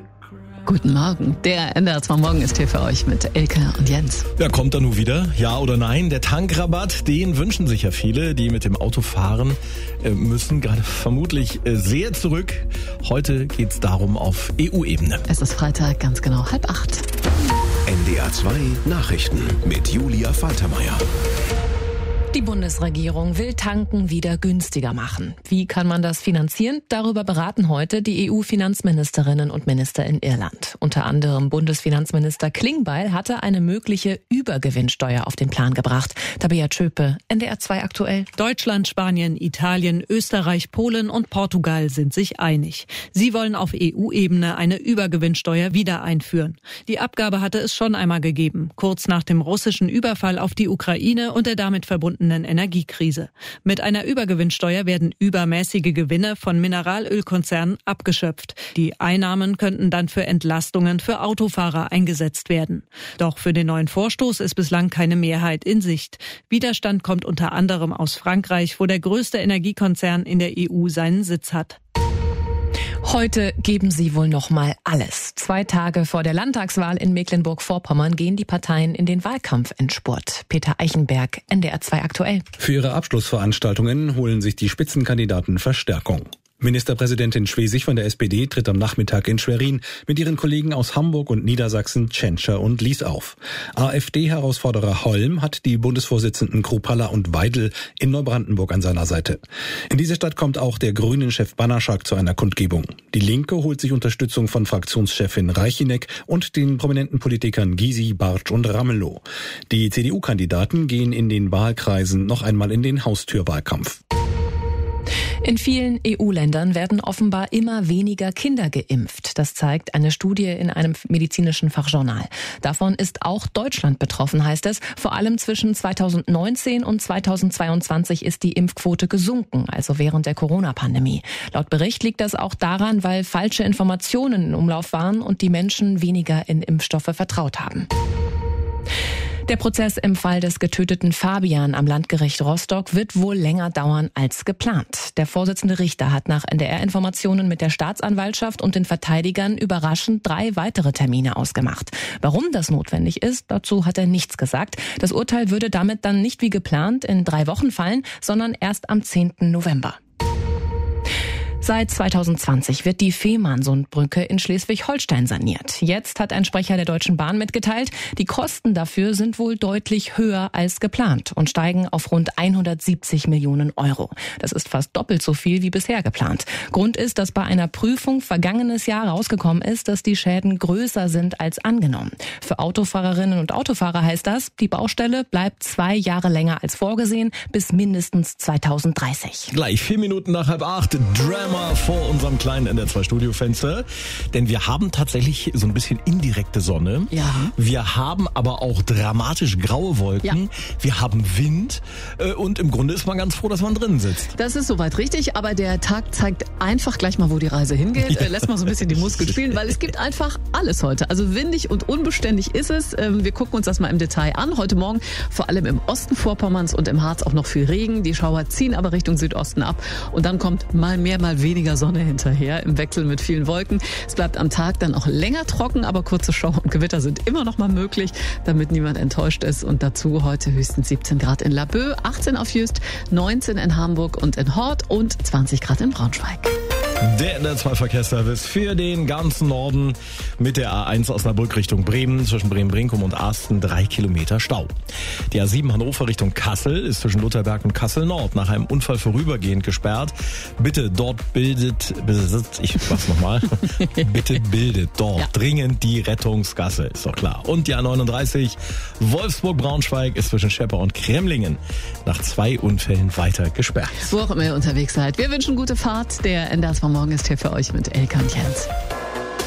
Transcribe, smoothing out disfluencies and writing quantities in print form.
Guten Morgen. Der NDR 2 Morgen ist hier für euch mit Elke und Jens. Ja, kommt er nun wieder? Ja oder nein? Der Tankrabatt, den wünschen sich ja viele, die mit dem Auto fahren müssen, gerade vermutlich sehr zurück. Heute geht's darum auf EU-Ebene. Es ist Freitag, ganz genau 7:30. NDR 2 Nachrichten mit Julia Faltermeier. Die Bundesregierung will Tanken wieder günstiger machen. Wie kann man das finanzieren? Darüber beraten heute die EU-Finanzministerinnen und Minister in Irland. Unter anderem Bundesfinanzminister Klingbeil hatte eine mögliche Übergewinnsteuer auf den Plan gebracht. Tabea Tschöpe, NDR 2 aktuell. Deutschland, Spanien, Italien, Österreich, Polen und Portugal sind sich einig. Sie wollen auf EU-Ebene eine Übergewinnsteuer wieder einführen. Die Abgabe hatte es schon einmal gegeben, kurz nach dem russischen Überfall auf die Ukraine und der damit verbundenen Energiekrise. Mit einer Übergewinnsteuer werden übermäßige Gewinne von Mineralölkonzernen abgeschöpft. Die Einnahmen könnten dann für Entlastungen für Autofahrer eingesetzt werden. Doch für den neuen Vorstoß ist bislang keine Mehrheit in Sicht. Widerstand kommt unter anderem aus Frankreich, wo der größte Energiekonzern in der EU seinen Sitz hat. Heute geben sie wohl noch mal alles. 2 Tage vor der Landtagswahl in Mecklenburg-Vorpommern gehen die Parteien in den Wahlkampfendspurt. Peter Eichenberg, NDR 2 aktuell. Für ihre Abschlussveranstaltungen holen sich die Spitzenkandidaten Verstärkung. Ministerpräsidentin Schwesig von der SPD tritt am Nachmittag in Schwerin mit ihren Kollegen aus Hamburg und Niedersachsen, Tschentscher und Lies auf. AfD-Herausforderer Holm hat die Bundesvorsitzenden Kruppalla und Weidel in Neubrandenburg an seiner Seite. In diese Stadt kommt auch der Grünen-Chef Banaschak zu einer Kundgebung. Die Linke holt sich Unterstützung von Fraktionschefin Reichinek und den prominenten Politikern Gysi, Bartsch und Ramelow. Die CDU-Kandidaten gehen in den Wahlkreisen noch einmal in den Haustürwahlkampf. In vielen EU-Ländern werden offenbar immer weniger Kinder geimpft. Das zeigt eine Studie in einem medizinischen Fachjournal. Davon ist auch Deutschland betroffen, heißt es. Vor allem zwischen 2019 und 2022 ist die Impfquote gesunken, also während der Corona-Pandemie. Laut Bericht liegt das auch daran, weil falsche Informationen in Umlauf waren und die Menschen weniger in Impfstoffe vertraut haben. Der Prozess im Fall des getöteten Fabian am Landgericht Rostock wird wohl länger dauern als geplant. Der Vorsitzende Richter hat nach NDR-Informationen mit der Staatsanwaltschaft und den Verteidigern überraschend 3 weitere Termine ausgemacht. Warum das notwendig ist, dazu hat er nichts gesagt. Das Urteil würde damit dann nicht wie geplant in 3 Wochen fallen, sondern erst am 10. November. Seit 2020 wird die Fehmarnsundbrücke in Schleswig-Holstein saniert. Jetzt hat ein Sprecher der Deutschen Bahn mitgeteilt, die Kosten dafür sind wohl deutlich höher als geplant und steigen auf rund 170 Millionen Euro. Das ist fast doppelt so viel wie bisher geplant. Grund ist, dass bei einer Prüfung vergangenes Jahr rausgekommen ist, dass die Schäden größer sind als angenommen. Für Autofahrerinnen und Autofahrer heißt das, die Baustelle bleibt 2 Jahre länger als vorgesehen, bis mindestens 2030. Gleich 4 Minuten nach 7:30, Drama vor unserem kleinen NDR 2 Studiofenster. Denn wir haben tatsächlich so ein bisschen indirekte Sonne. Ja. Wir haben aber auch dramatisch graue Wolken. Ja. Wir haben Wind. Und im Grunde ist man ganz froh, dass man drinnen sitzt. Das ist soweit richtig, aber der Tag zeigt einfach gleich mal, wo die Reise hingeht. Ja. Lässt mal so ein bisschen die Muskeln spielen, weil es gibt einfach alles heute. Also windig und unbeständig ist es. Wir gucken uns das mal im Detail an. Heute Morgen vor allem im Osten Vorpommerns und im Harz auch noch viel Regen. Die Schauer ziehen aber Richtung Südosten ab. Und dann kommt mal mehr, mal weniger Sonne hinterher im Wechsel mit vielen Wolken. Es bleibt am Tag dann auch länger trocken, aber kurze Schauer und Gewitter sind immer noch mal möglich, damit niemand enttäuscht ist. Und dazu heute höchstens 17 Grad in Laboe, 18 auf Jüst, 19 in Hamburg und in Hort und 20 Grad in Braunschweig. Der NDR 2 Verkehrsservice für den ganzen Norden mit der A1 Osnabrück Richtung Bremen, zwischen Bremen-Brinkum und Asten 3 Kilometer Stau. Die A7 Hannover Richtung Kassel ist zwischen Lutherberg und Kassel Nord nach einem Unfall vorübergehend gesperrt. Bitte dort bildet dort dringend die Rettungsgasse, ist doch klar. Und die A39 Wolfsburg-Braunschweig ist zwischen Schepper und Kremlingen nach 2 Unfällen weiter gesperrt. Wo auch immer ihr unterwegs seid. Wir wünschen gute Fahrt. Der NDR 2 Morgen ist hier für euch mit Elke und Jens.